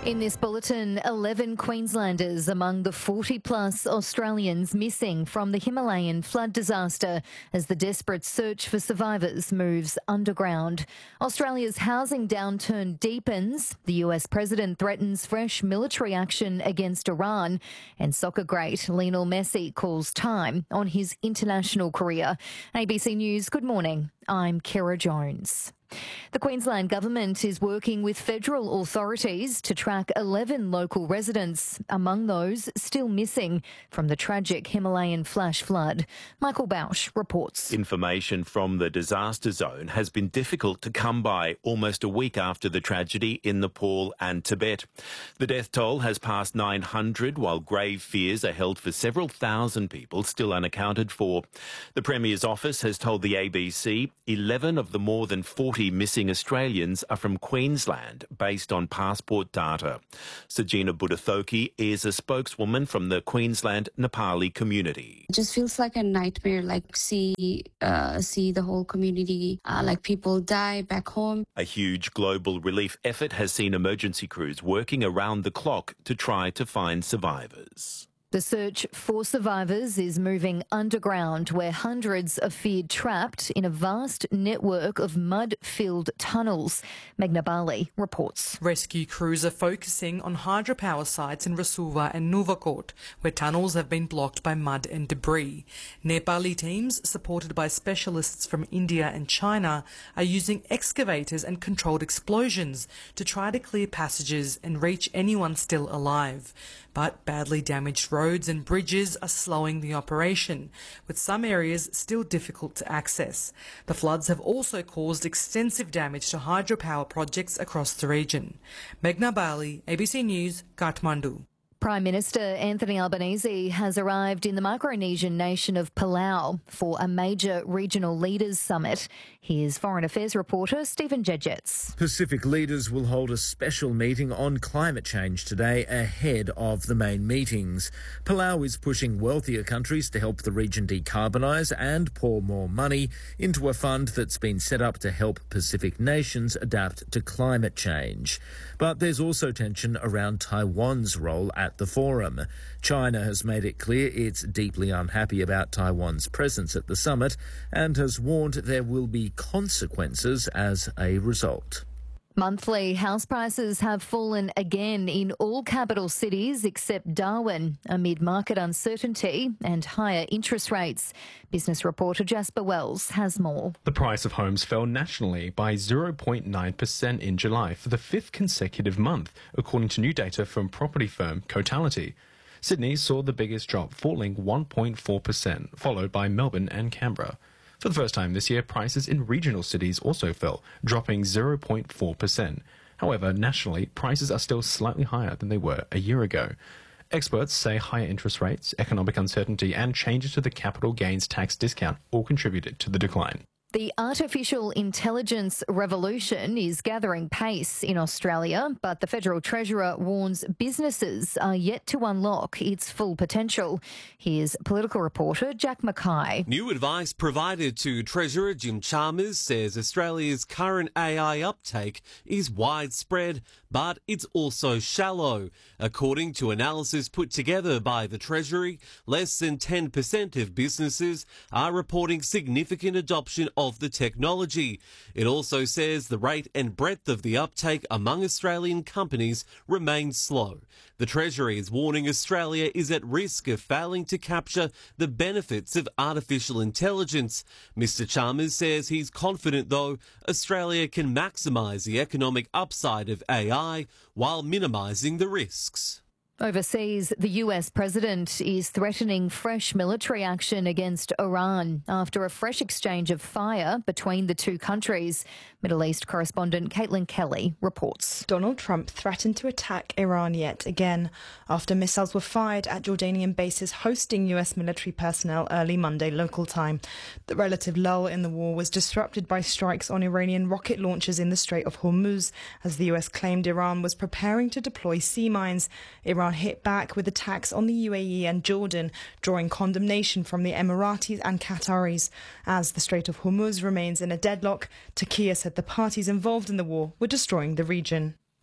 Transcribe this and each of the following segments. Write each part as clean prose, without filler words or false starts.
In this bulletin, 11 Queenslanders among the 40-plus Australians missing from the Himalayan flood disaster as the desperate search for survivors moves underground. Australia's housing downturn deepens. The US president threatens fresh military action against Iran. And soccer great Lionel Messi calls time on his international career. ABC News, good morning. I'm Kira Jones. The Queensland Government is working with federal authorities to track 11 local residents, among those still missing from the tragic Himalayan flash flood. Michael Bausch reports. Information from the disaster zone has been difficult to come by almost a week after the tragedy in Nepal and Tibet. The death toll has passed 900, while grave fears are held for several thousand people still unaccounted for. The Premier's office has told the ABC 11 of the more than 40 missing Australians are from Queensland, based on passport data. Sajina Buddhathoki is a spokeswoman from the Queensland Nepali community. It just feels like a nightmare, like see the whole community, like people die back home. A huge global relief effort has seen emergency crews working around the clock to try to find survivors. The search for survivors is moving underground, where hundreds are feared trapped in a vast network of mud-filled tunnels. Meghna Bali reports. Rescue crews are focusing on hydropower sites in Rasuwa and Nuvakot, where tunnels have been blocked by mud and debris. Nepali teams, supported by specialists from India and China, are using excavators and controlled explosions to try to clear passages and reach anyone still alive. But badly damaged roads and bridges are slowing the operation, with some areas still difficult to access. The floods have also caused extensive damage to hydropower projects across the region. Meghna Bali, ABC News, Kathmandu. Prime Minister Anthony Albanese has arrived in the Micronesian nation of Palau for a major regional leaders summit. Here's Foreign Affairs reporter Stephen Jedjets. Pacific leaders will hold a special meeting on climate change today ahead of the main meetings. Palau is pushing wealthier countries to help the region decarbonise and pour more money into a fund that's been set up to help Pacific nations adapt to climate change. But there's also tension around Taiwan's role at the forum. China has made it clear it's deeply unhappy about Taiwan's presence at the summit and has warned there will be consequences as a result. Monthly house prices have fallen again in all capital cities except Darwin amid market uncertainty and higher interest rates. Business reporter Jasper Wells has more. The price of homes fell nationally by 0.9% in July for the fifth consecutive month, according to new data from property firm Cotality. Sydney saw the biggest drop, falling 1.4%, followed by Melbourne and Canberra. For the first time this year, prices in regional cities also fell, dropping 0.4%. However, nationally, prices are still slightly higher than they were a year ago. Experts say higher interest rates, economic uncertainty and changes to the capital gains tax discount all contributed to the decline. The artificial intelligence revolution is gathering pace in Australia, but the Federal Treasurer warns businesses are yet to unlock its full potential. Here's political reporter Jack Mackay. New advice provided to Treasurer Jim Chalmers says Australia's current AI uptake is widespread, but it's also shallow. According to analysis put together by the Treasury, less than 10% of businesses are reporting significant adoption of the technology. It also says the rate and breadth of the uptake among Australian companies remains slow. The Treasury is warning Australia is at risk of failing to capture the benefits of artificial intelligence. Mr. Chalmers says he's confident, though, Australia can maximise the economic upside of AI while minimising the risks. Overseas, the US president is threatening fresh military action against Iran after a fresh exchange of fire between the two countries. Middle East correspondent Caitlin Kelly reports. Donald Trump threatened to attack Iran yet again after missiles were fired at Jordanian bases hosting US military personnel early Monday local time. The relative lull in the war was disrupted by strikes on Iranian rocket launchers in the Strait of Hormuz, as the US claimed Iran was preparing to deploy sea mines. Iran hit back with attacks on the UAE and Jordan, drawing condemnation from the Emiratis and Qataris. As the Strait of Hormuz remains in a deadlock, Turkey said the parties involved in the war were destroying the region.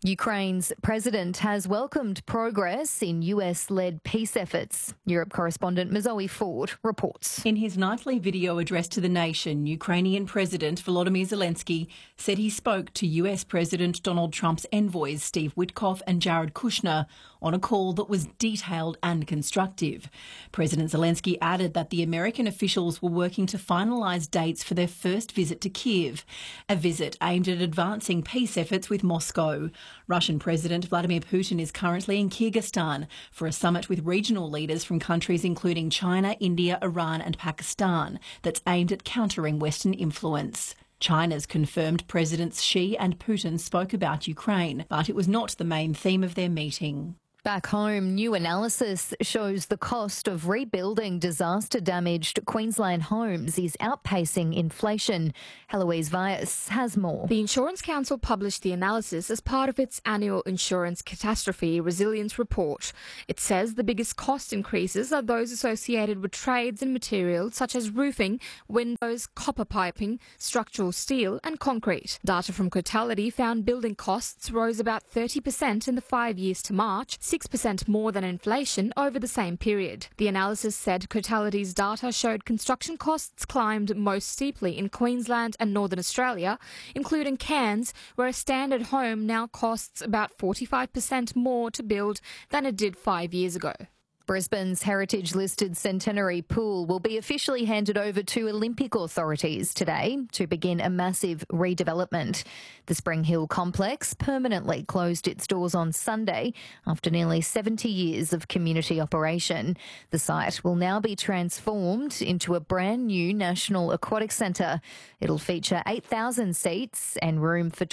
Ukraine's president has welcomed progress in US-led peace efforts. Europe correspondent Mazoe Ford reports. In his nightly video address to the nation, Ukrainian President Volodymyr Zelensky said he spoke to US President Donald Trump's envoys Steve Witkoff and Jared Kushner on a call that was detailed and constructive. President Zelensky added that the American officials were working to finalise dates for their first visit to Kyiv, a visit aimed at advancing peace efforts with Moscow. Russian President Vladimir Putin is currently in Kyrgyzstan for a summit with regional leaders from countries including China, India, Iran and Pakistan that's aimed at countering Western influence. China's confirmed Presidents Xi and Putin spoke about Ukraine, but it was not the main theme of their meeting. Back home, new analysis shows the cost of rebuilding disaster-damaged Queensland homes is outpacing inflation. Heloise Vyas has more. The Insurance Council published the analysis as part of its annual Insurance Catastrophe Resilience Report. It says the biggest cost increases are those associated with trades and materials such as roofing, windows, copper piping, structural steel and concrete. Data from Cotality found building costs rose about 30% in the 5 years to March, 6% more than inflation over the same period. The analysis said Cotality's data showed construction costs climbed most steeply in Queensland and Northern Australia, including Cairns, where a standard home now costs about 45% more to build than it did 5 years ago. Brisbane's heritage-listed Centenary Pool will be officially handed over to Olympic authorities today to begin a massive redevelopment. The Spring Hill complex permanently closed its doors on Sunday after nearly 70 years of community operation. The site will now be transformed into a brand new National Aquatic Centre. It'll feature 8,000 seats and room for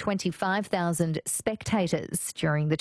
25,000 spectators during the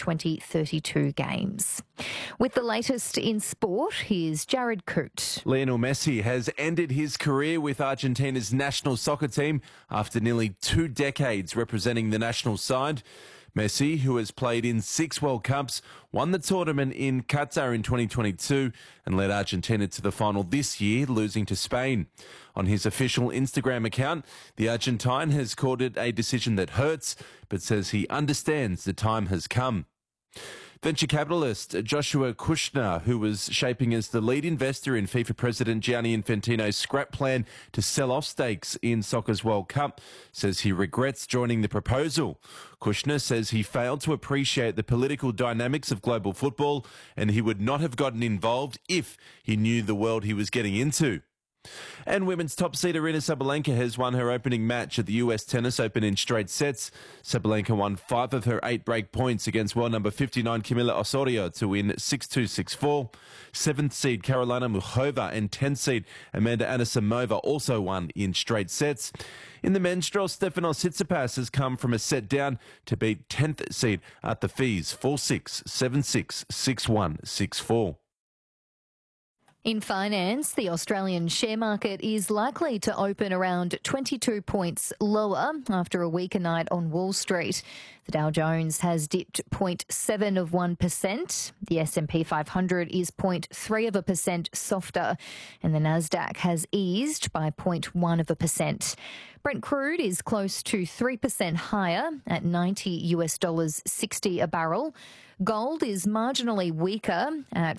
2032 Games. With the latest in sport, here's Jared Coote. Lionel Messi has ended his career with Argentina's national soccer team after nearly 2 decades representing the national side. Messi, who has played in 6 World Cups, won the tournament in Qatar in 2022 and led Argentina to the final this year, losing to Spain. On his official Instagram account, the Argentine has called it a decision that hurts, but says he understands the time has come. Venture capitalist Joshua Kushner, who was shaping as the lead investor in FIFA President Gianni Infantino's scrap plan to sell off stakes in soccer's World Cup, says he regrets joining the proposal. Kushner says he failed to appreciate the political dynamics of global football and he would not have gotten involved if he knew the world he was getting into. And women's top seed Aryna Sabalenka has won her opening match at the US Tennis Open in straight sets. Sabalenka won 5 of her 8 break points against world number 59 Camila Osorio to win 6-2, 6-4. 7th seed Karolina Muchova and 10th seed Amanda Anisimova also won in straight sets. In the men's draw, Stefanos Tsitsipas has come from a set down to beat 10th seed at the Fees 4-6, 7-6, 6-1, 6-4. In finance, the Australian share market is likely to open around 22 points lower after a weaker night on Wall Street. The Dow Jones has dipped 0.7%. The S&P 500 is 0.3% softer, and the Nasdaq has eased by 0.1%. Brent crude is close to 3% higher at $90.60 a barrel. Gold is marginally weaker at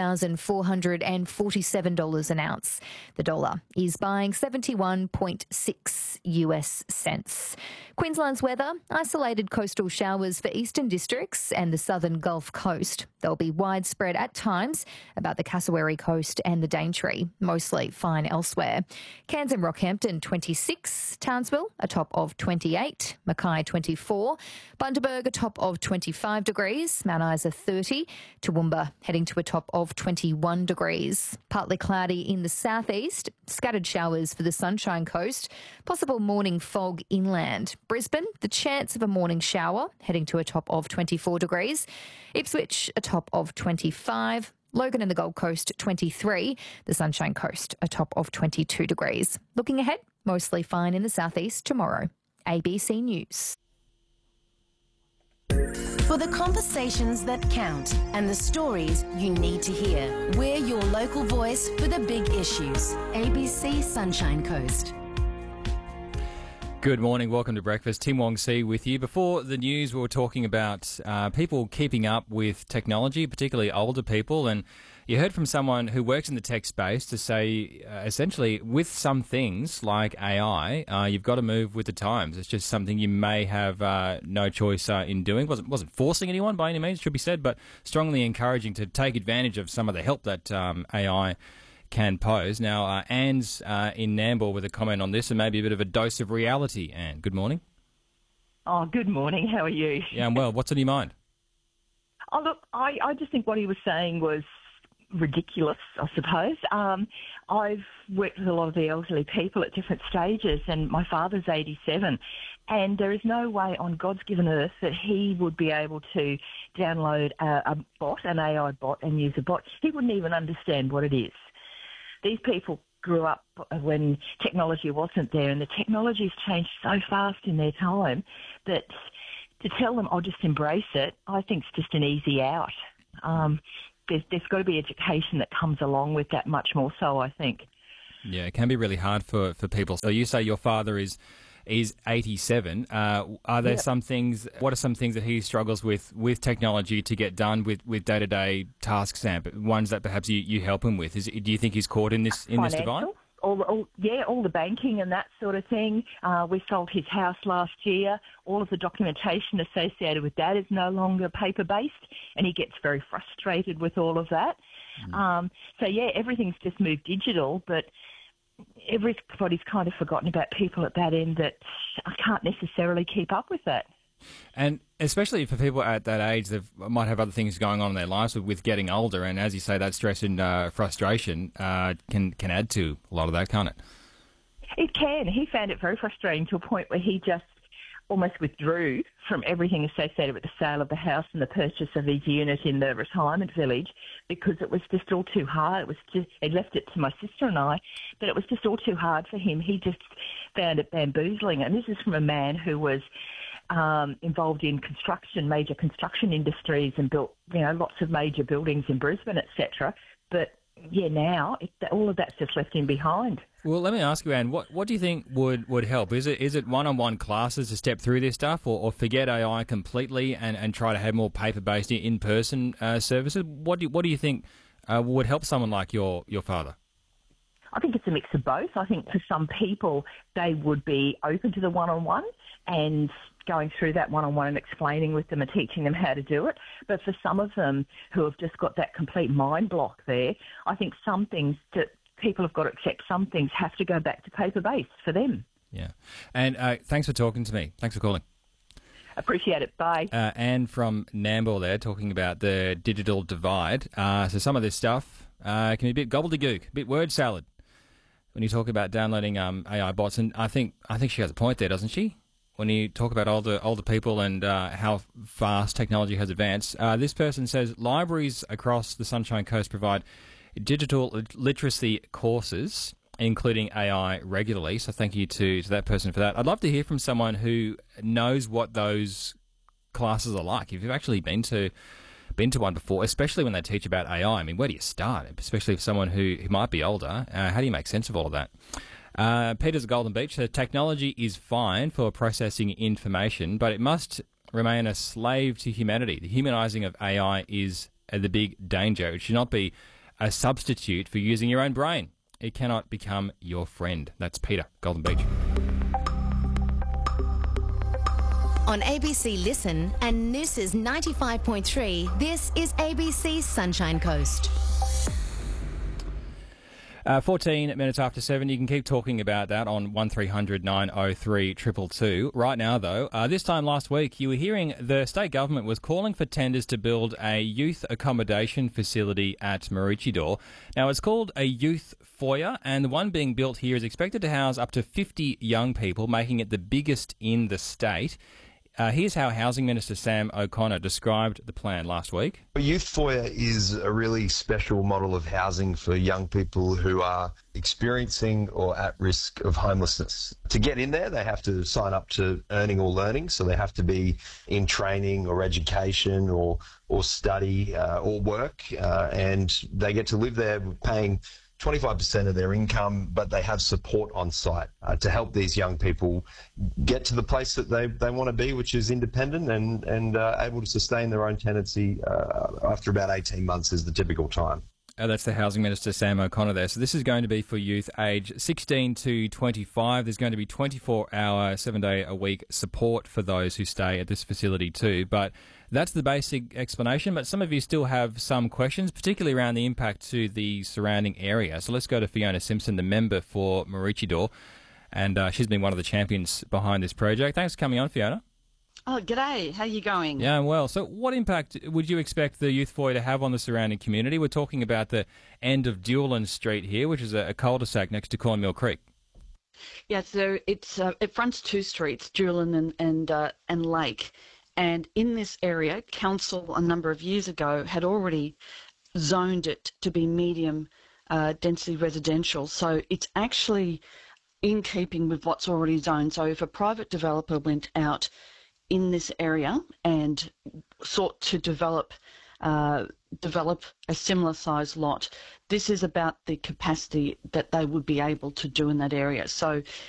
$4,447 an ounce. The dollar is buying 71.6 US cents. Queensland's weather, isolated coastal showers for eastern districts and the southern Gulf Coast. They'll be widespread at times about the Cassowary Coast and the Daintree, mostly fine elsewhere. Cairns and Rockhampton 26, Townsville a top of 28, Mackay 24, Bundaberg a top of 25 degrees, Mount Isa 30, Toowoomba heading to a top of 21 degrees. Partly cloudy in the southeast, scattered showers for the Sunshine Coast, possible morning fog inland. Brisbane, the chance of a morning shower heading to a top of 24 degrees. Ipswich a top of 25. Logan and the Gold Coast 23, the Sunshine Coast a top of 22 degrees. Looking ahead, mostly fine in the southeast tomorrow. ABC News. For the conversations that count and the stories you need to hear, we're your local voice for the big issues. ABC Sunshine Coast. Good morning, welcome to Breakfast. Tim Wong See with you. Before the news, we were talking about people keeping up with technology, particularly older people, and you heard from someone who works in the tech space to say, essentially, with some things like AI, you've got to move with the times. It's just something you may have no choice in doing. Wasn't forcing anyone by any means, should be said, but strongly encouraging to take advantage of some of the help that AI can pose. Now, Anne's in Nambour with a comment on this and maybe a bit of a dose of reality. Anne, good morning. Oh, good morning. How are you? Yeah, I'm well. What's on your mind? Oh, look, I just think what he was saying was ridiculous, I suppose. I've worked with a lot of the elderly people at different stages, and my father's 87, and there is no way on God's given earth that he would be able to download a bot, an AI bot, and use a bot. He wouldn't even understand what it is. These people grew up when technology wasn't there, and the technology's changed so fast in their time that to tell them, "I'll just embrace it," I think it's just an easy out. There's got to be education that comes along with that, much more so, I think. Yeah, it can be really hard for people. So you say your father is 87. Are there some things? What are some things that he struggles with technology to get done with day-to-day tasks, Sam? Ones that perhaps you help him with. Do you think he's caught in this divide? All the banking and that sort of thing. We sold his house last year. All of the documentation associated with that is no longer paper-based, and he gets very frustrated with all of that. Everything's just moved digital, but everybody's kind of forgotten about people at that end that I can't necessarily keep up with that. And especially for people at that age, they might have other things going on in their lives with getting older, and as you say, that stress and frustration can add to a lot of that, can't it? It can. He found it very frustrating to a point where he just almost withdrew from everything associated with the sale of the house and the purchase of his unit in the retirement village because it was just all too hard. He left it to my sister and I, but it was just all too hard for him. He just found it bamboozling. And this is from a man who was involved in major construction industries and built, lots of major buildings in Brisbane, etc. But now all of that's just left him behind. Well, let me ask you, Anne, what do you think would help? Is it one-on-one classes to step through this stuff, or forget AI completely and try to have more paper-based in-person services? What do you think would help someone like your father? I think it's a mix of both. I think for some people, they would be open to the one-on-one and going through that one-on-one and explaining with them and teaching them how to do it. But for some of them who have just got that complete mind block there, I think some things that people have got to accept, some things have to go back to paper-based for them. Yeah. And thanks for talking to me. Thanks for calling. Appreciate it. Bye. Anne from Nambour there talking about the digital divide. So some of this stuff can be a bit gobbledygook, a bit word salad when you talk about downloading AI bots. And I think she has a point there, doesn't she? When you talk about older people and how fast technology has advanced. This person says libraries across the Sunshine Coast provide digital literacy courses, including AI, regularly. So thank you to that person for that. I'd love to hear from someone who knows what those classes are like. If you've actually been to one before, especially when they teach about AI, I mean, where do you start? Especially for someone who might be older, how do you make sense of all of that? Peter's at Golden Beach says technology is fine for processing information, but it must remain a slave to humanity. The humanising of AI is the big danger. It should not be a substitute for using your own brain. It cannot become your friend. That's Peter, Golden Beach. On ABC Listen and Noosa's 95.3, this is ABC Sunshine Coast. 14 minutes after 7. You can keep talking about that on 1300 903 222. Right now, though, this time last week, you were hearing the state government was calling for tenders to build a youth accommodation facility at Maroochydore. Now, it's called a youth foyer, and the one being built here is expected to house up to 50 young people, making it the biggest in the state. Here's how Housing Minister Sam O'Connor described the plan last week. A youth foyer is a really special model of housing for young people who are experiencing or at risk of homelessness. To get in there, they have to sign up to Earning or Learning, so they have to be in training or education or study or work, and they get to live there paying 25% of their income, but they have support on site to help these young people get to the place that they want to be, which is independent and able to sustain their own tenancy after about 18 months is the typical time. That's the Housing Minister, Sam O'Connor there. So this is going to be for youth aged 16 to 25. There's going to be 24-hour, 7-day-a-week support for those who stay at this facility too. But that's the basic explanation. But some of you still have some questions, particularly around the impact to the surrounding area. So let's go to Fiona Simpson, the member for Maroochydore. And she's been one of the champions behind this project. Thanks for coming on, Fiona. Oh, g'day. How you going? Yeah, I'm well. So what impact would you expect the youth foyer to have on the surrounding community? We're talking about the end of Dewland Street here, which is a cul-de-sac next to Cornmill Creek. Yeah, so it fronts two streets, Dewland and Lake. And in this area, council a number of years ago had already zoned it to be medium density residential. So it's actually in keeping with what's already zoned. So if a private developer went out in this area and sought to develop a similar size lot, this is about the capacity that they would be able to do in that area. So